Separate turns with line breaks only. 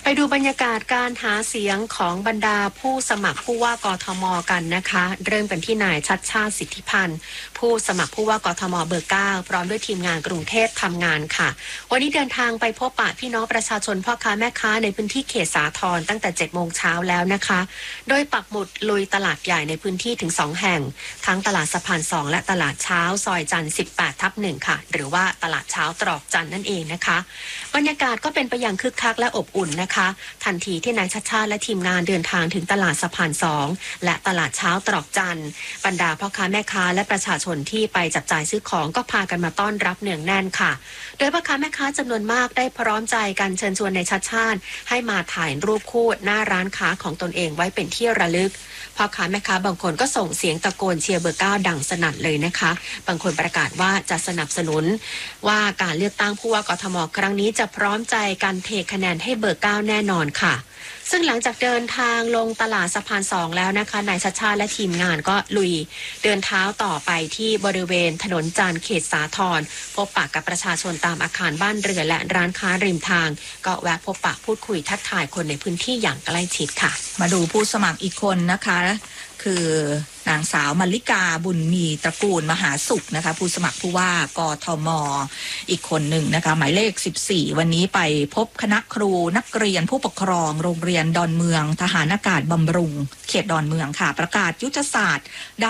ไปดูบรรยากาศการหาเสียงของบรรดาผู้สมัครผู้ว่ากทมกันนะคะเริ่มกันที่นายชัชชาติสิทธิพันธ์ผู้สมัครผู้ว่ากทมเบอร์ 9พร้อมด้วยทีมงานกรุงเทพทำงานค่ะวันนี้เดินทางไปพบปะพี่น้องประชาชนพ่อค้าแม่ค้าในพื้นที่เขตสาทรตั้งแต่ 7 โมงเช้าแล้วนะคะโดยปักหมุดลุยตลาดใหญ่ในพื้นที่ถึง 2 แห่งทั้งตลาดสะพาน 2และตลาดเช้าซอยจันทร์ 18/1 ค่ะหรือว่าตลาดเช้าตรอกจันทร์นั่นเองนะคะบรรยากาศก็เป็นไปอย่างคึกคักและอบอุ่นนะคะทันทีที่นายชัชชาติและทีมงานเดินทางถึงตลาดสะพาน 2และตลาดเช้าตรอกจันทร์บรรดาพ่อค้าแม่ค้าและประชาชนที่ไปจับจ่ายซื้อของก็พากันมาต้อนรับเนืองแน่นค่ะโดยพ่อค้าแม่ค้าจำนวนมากได้พร้อมใจกันเชิญชวนนายชัชชาติให้มาถ่ายรูปคู่หน้าร้านค้าของตนเองไว้เป็นที่ระลึกพ่อค้าแม่ค้าบางคนก็ส่งเสียงตะโกนเชียร์เบอร์ 9ดังสนั่นเลยนะคะบางคนประกาศว่าจะสนับสนุนว่าการเลือกตั้งผู้ว่ากทมครั้งนี้จะพร้อมใจกันเทคะแนนให้เบอร์ 9แน่นอนค่ะซึ่งหลังจากเดินทางลงตลาดสะพาน 2แล้วนะคะนายชัชชาติและทีมงานก็ลุยเดินเท้าต่อไปที่บริเวณถนนจันทร์เขตสาทรพบปะกับประชาชนตามอาคารบ้านเรือนและร้านค้าริมทางก็แวะพบปะพูดคุยทักทายคนในพื้นที่อย่างใกล้ชิดค่ะ
มาดูผู้สมัครอีกคนนะคะคือนางสาวมลิกาบุญมีตระกูลมหาสุขนะคะผู้สมัครผู้ว่ากทมอีกคนหนึ่งนะคะหมายเลข14วันนี้ไปพบคณะครูนักเรียนผู้ปกครองโรงเรียนดอนเมืองทหารอากาศบำรุงเขตดอนเมืองค่ะประกาศยุทธศาสตร์